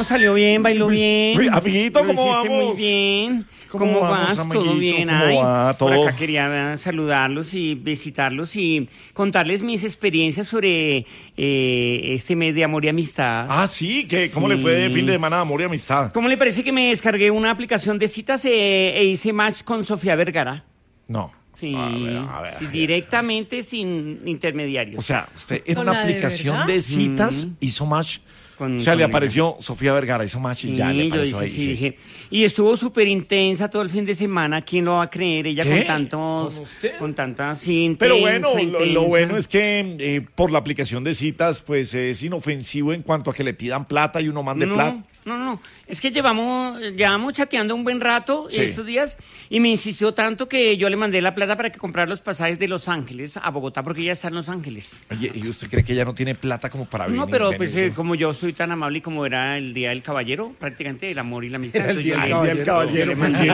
No, salió bien, bailó bien. Uy, amiguito, ¿cómo Lo hiciste vamos? muy bien. ¿Cómo vamos, vas? amiguito? ¿Todo bien? ¿Cómo Ay, va? por ¿Todo? acá quería saludarlos y visitarlos y contarles mis experiencias sobre este mes de amor y amistad. Ah, sí, ¿cómo le fue de fin de semana de amor y amistad? ¿Cómo le parece que me descargué una aplicación de citas e hice match con Sofía Vergara? No. Sí, A ver. sí, directamente sin intermediarios. O sea, usted en ¿Con una la de aplicación verdad? de citas hizo match. Con- O sea, le con ella. apareció Sofía Vergara, hizo match y ya le yo apareció dije, ahí. sí, sí. dije. Y estuvo súper intensa todo el fin de semana. ¿Quién lo va a creer? Ella ¿Qué? con tantos, ¿Con usted? con tantas, sí, Pero intensa, bueno, lo intensa. bueno es que por la aplicación de citas, pues es inofensivo en cuanto a que le pidan plata y uno mande plata. No. Es que llevamos chateando un buen rato Sí. estos días y me insistió tanto que yo le mandé la plata para que comprara los pasajes de Los Ángeles a Bogotá porque ella está en Los Ángeles. Oye, ¿y usted cree que ella no tiene plata como para venir? No, pero venir? pues como yo soy tan amable y como era el Día del Caballero, prácticamente el amor y la amistad. El entonces Día del Caballero. yo le mandé.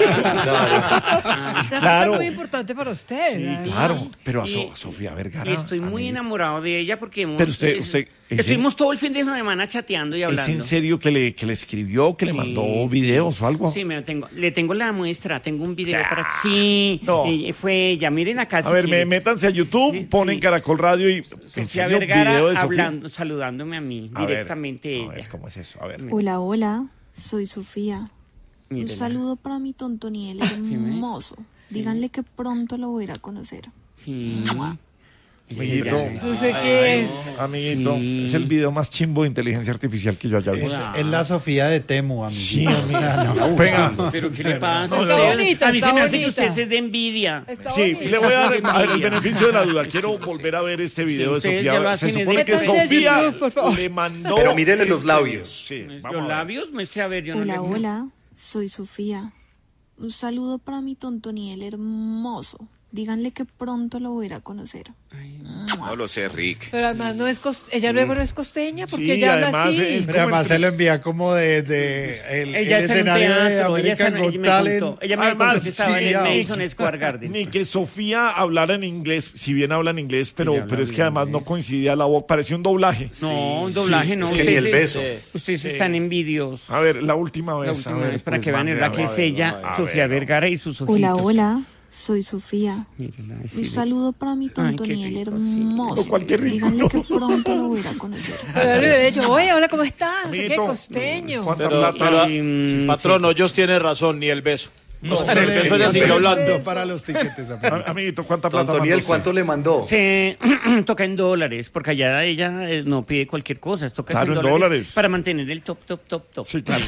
Esa fecha Claro. es muy importante para usted. ¿verdad? Claro, pero a Y- Sofía Vergara. Y estoy muy amiguito. enamorado de ella porque Pero usted- estuvimos todo el fin de semana chateando y ¿Es hablando. en serio que le escribió, que le Sí, mandó videos o algo? Sí, le tengo la muestra, tengo un video para... Sí, No. fue ella, miren acá. A si ver, quieren. métanse a YouTube, Sí, ponen sí. Caracol Radio y... ¿En Sofía serio, Vergara video de Sofía? hablando, saludándome a mí, A ver, directamente a ver, ella. ¿cómo es eso? A ver. Hola, hola, soy Sofía. Un Mírenla. saludo para mi Tontoniel hermoso. Díganle que pronto lo voy a ir a conocer. Sí. Amiguito, No sé qué es. amiguito, Sí. es el video más chimbo de inteligencia artificial que yo haya visto. Es la Sofía de Temu, amigo. Sí, amigo. Venga. Pero ¿qué le pasa? No, a no, usted? no. bonita, A mí se está me hace que bonita. usted es de envidia. Está Sí, bonita. le voy a dar el Envidia. beneficio de la duda. Quiero volver a ver este video de ustedes Sofía. ya lo Se hacen, supone que métanse a Sofía YouTube, por favor. le mandó... Pero mírele los este labios. Sí, vamos Los a ver. labios, muestre a ver, yo no Hola, le... hola, soy Sofía. Un saludo para mi Tontoniel hermoso. Díganle que pronto lo voy a ir a conocer. No lo sé, Rick. Pero además ella luego no es costeña porque Sí, ella habla además, así. es- Pero además se lo envía como el Ella está en escenario de teatro, American Got Talent. ella me Además, contó que estaba en sí, el ya. Madison Square Garden. Ni que Sofía hablara en inglés, si bien habla en inglés, Ella pero habla es que bien además no inglés. coincidía la voz, parecía un doblaje. No, un doblaje no. es que ni el beso. Ustedes están envidiosos. A ver, la última vez. La a última ver, vez, para pues, que vean mande la a que ver, es ella, a Sofía ver, Vergara y sus ojitos. Hola, hola, soy Sofía. Mírenla, Un sí, saludo para mi qué Tontoniel rico, sí. hermoso. O cualquier rico. Díganle que pronto lo voy a ir a conocer. Pero le hubiera dicho, oye, hola, ¿cómo estás? No sé qué, Amiguito, costeño. ¿cuánta Pero, plata? patrón, Hoyos tiene razón, ni el beso. No, O sea, en el beso ya sigue hablando. Para los tiquetes, amigo. Amiguito, ¿cuánta plata? Antoniel, mandó ¿cuánto usted? le mandó? Se toca en dólares, porque allá ella no pide cualquier cosa, toca Claro, en en dólares, dólares. para mantener el top. Sí, claro.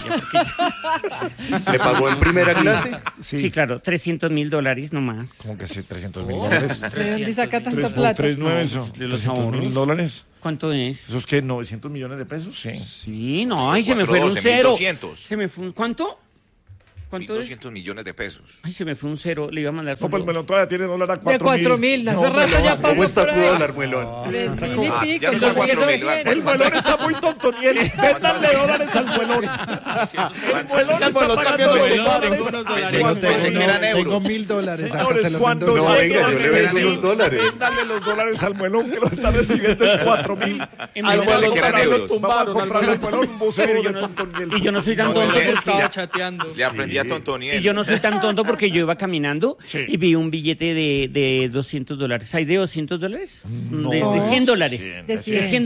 ¿Le pagó en primera clase? Sí, claro, $300,000 nomás. Como que sí, $300,000. ¿De dónde saca tanta Tres, plata? 3.9 eso. de los $300,000. ¿Cuánto es? ¿Eso es que 900 millones de pesos? Sí. Sí, no, ay, se me fue un 412, cero. 1.200. Se me fue un, ¿cuánto? ¿Cuánto es? 1.200 millones de pesos. Ay, se me fue un cero, le iba a mandar No, pues solo- el melón todavía tiene dólar a De 4.000. 4.000, hace rato ya pasó ¿Cómo está por tu ahí. dólar, muelón? 3.000 y Ah, pico, ya no son 4.000, 4.200. El melón está muy tontoniel. Véndanle dólares al melón. El melón está melón pagando también los tengo dólares. unos dólares. Pensé que eran Tengo euros. $1.000 acá, Señores, se los cuando vendo. No, llegue venga, a yo le vendo Medellín, los dólares. Véndale los dólares al melón que lo está recibiendo en 4.000. Al Vamos a melón que eran comprarle euros. tumbado, a comprarle al melón un buceo Pero de yo no- tontoniel. Y yo no soy tan No, tonto no, porque... Estaba chateando. Le aprendí a Tontoniel. Y yo no soy tan tonto porque yo iba caminando Sí. y vi un billete de $200. ¿Hay de $200? No. De $100. De 100.